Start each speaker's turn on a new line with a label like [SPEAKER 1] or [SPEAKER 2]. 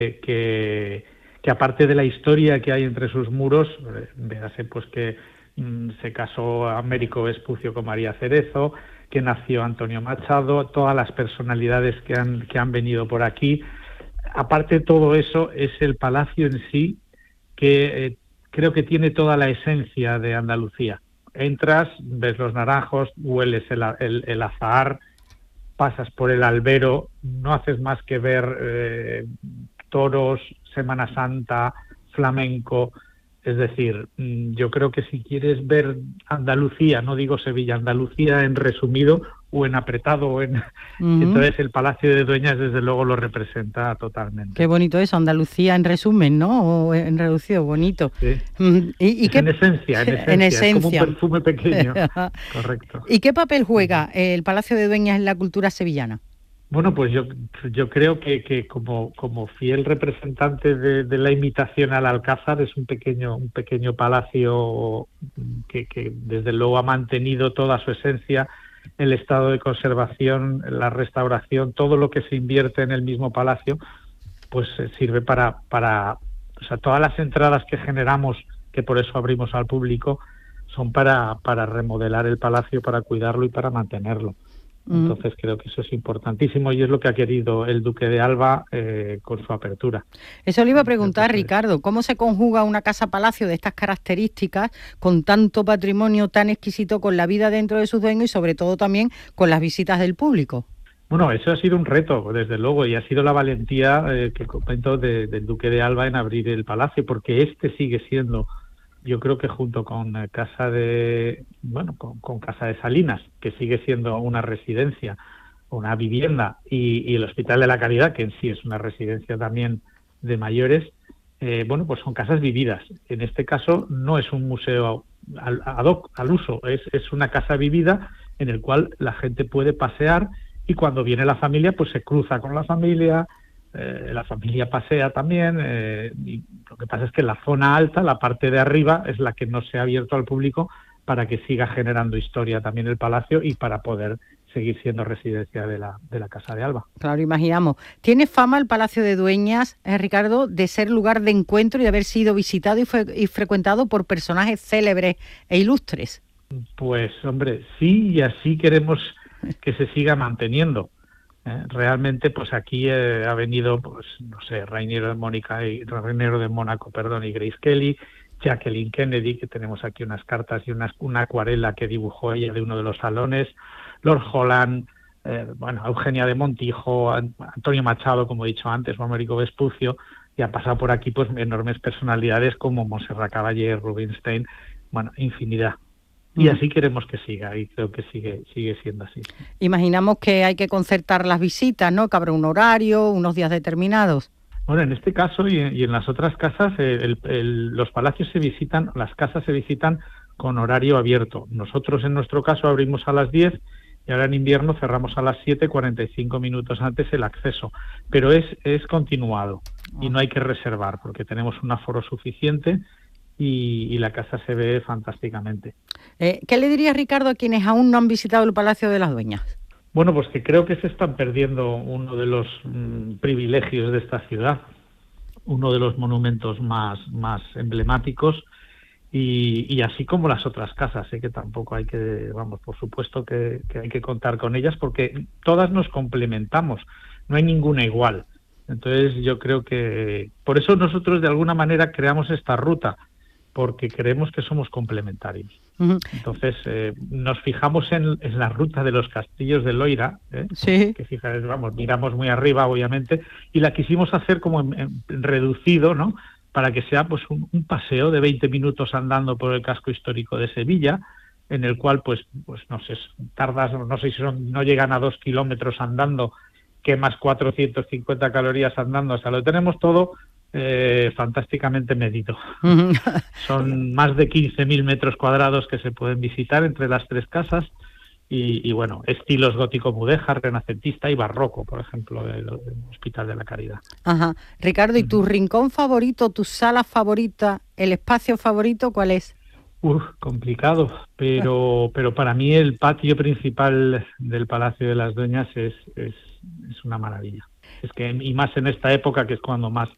[SPEAKER 1] que aparte de la historia que hay entre sus muros, véase pues que se casó Américo Vespucio con María Cerezo, que nació Antonio Machado, todas las personalidades que han venido por aquí. Aparte de todo eso, es el palacio en sí que creo que tiene toda la esencia de Andalucía. Entras, ves los naranjos, hueles el azahar, pasas por el albero, no haces más que ver toros, Semana Santa, flamenco. Es decir, yo creo que si quieres ver Andalucía, no digo Sevilla, Andalucía en resumido o en apretado, entonces el Palacio de Dueñas desde luego lo representa totalmente.
[SPEAKER 2] Qué bonito eso, Andalucía en resumen, ¿no? O en reducido, bonito.
[SPEAKER 1] Sí.
[SPEAKER 2] ¿Y qué...
[SPEAKER 1] En esencia, es como un perfume pequeño. Correcto.
[SPEAKER 2] ¿Y qué papel juega el Palacio de Dueñas en la cultura sevillana?
[SPEAKER 1] Bueno, pues yo creo que como fiel representante de la imitación al Alcázar, es un pequeño palacio que desde luego ha mantenido toda su esencia, el estado de conservación, la restauración, todo lo que se invierte en el mismo palacio, pues sirve para o sea, todas las entradas que generamos, que por eso abrimos al público, son para remodelar el palacio, para cuidarlo y para mantenerlo. Entonces creo que eso es importantísimo y es lo que ha querido el Duque de Alba con su apertura.
[SPEAKER 2] Eso le iba a preguntar, Ricardo, ¿cómo se conjuga una casa-palacio de estas características, con tanto patrimonio tan exquisito, con la vida dentro de sus dueños y sobre todo también con las visitas del público?
[SPEAKER 1] Bueno, eso ha sido un reto, desde luego, y ha sido la valentía que comento del Duque de Alba en abrir el palacio, porque este sigue siendo, yo creo que junto con Casa de Salinas, que sigue siendo una residencia, una vivienda, y el Hospital de la Caridad, que en sí es una residencia también de mayores, pues son casas vividas. En este caso no es un museo ad hoc, al uso, es una casa vivida en el cual la gente puede pasear y cuando viene la familia pues se cruza con la familia pasea también, y lo que pasa es que la zona alta, la parte de arriba, es la que no se ha abierto al público para que siga generando historia también el palacio y para poder seguir siendo residencia de la Casa de Alba.
[SPEAKER 2] Claro, imaginamos. ¿Tiene fama el Palacio de Dueñas, Ricardo, de ser lugar de encuentro y de haber sido visitado y frecuentado por personajes célebres e ilustres?
[SPEAKER 1] Pues hombre, sí, y así queremos que se siga manteniendo. Realmente, pues aquí ha venido, pues no sé, Reiniero de Mónaco y Grace Kelly, Jacqueline Kennedy, que tenemos aquí unas cartas y una acuarela que dibujó ella de uno de los salones, Lord Holland, Eugenia de Montijo, Antonio Machado, como he dicho antes, o Américo Vespucio, y ha pasado por aquí pues enormes personalidades como Montserrat Caballé, Rubinstein, infinidad. Y así queremos que siga, y creo que sigue siendo así.
[SPEAKER 2] Imaginamos que hay que concertar las visitas, ¿no? Que habrá un horario, unos días determinados.
[SPEAKER 1] Bueno, en este caso y en las otras casas, los palacios las casas se visitan con horario abierto. Nosotros, en nuestro caso, abrimos a las 10 y ahora en invierno cerramos a las 7, 45 minutos antes el acceso. Pero es continuado y no hay que reservar porque tenemos un aforo suficiente y la casa se ve fantásticamente.
[SPEAKER 2] ¿Qué le diría, Ricardo, a quienes aún no han visitado el Palacio de las Dueñas?
[SPEAKER 1] Bueno, pues que creo que se están perdiendo uno de los privilegios de esta ciudad, uno de los monumentos más emblemáticos y así como las otras casas, que tampoco hay que, por supuesto que hay que contar con ellas porque todas nos complementamos, no hay ninguna igual. Entonces yo creo que por eso nosotros de alguna manera creamos esta ruta, porque creemos que somos complementarios. Entonces, nos fijamos en la ruta de los castillos de Loira,
[SPEAKER 2] sí,
[SPEAKER 1] que fíjate, miramos muy arriba, obviamente, y la quisimos hacer como en reducido, ¿no? Para que sea pues un paseo de 20 minutos andando por el casco histórico de Sevilla, en el cual, pues no sé, tardas, no sé si no llegan a 2 kilómetros andando, quemas 450 calorías andando, o sea, lo tenemos todo fantásticamente medido. Son más de 15.000 metros cuadrados que se pueden visitar entre las tres casas y estilos gótico mudéjar, renacentista y barroco, por ejemplo, del Hospital de la Caridad.
[SPEAKER 2] Ajá. Ricardo, ¿y tu rincón favorito, tu sala favorita, el espacio favorito, cuál es?
[SPEAKER 1] Complicado, pero para mí el patio principal del Palacio de las Dueñas es una maravilla. Es que, y más en esta época, que es cuando más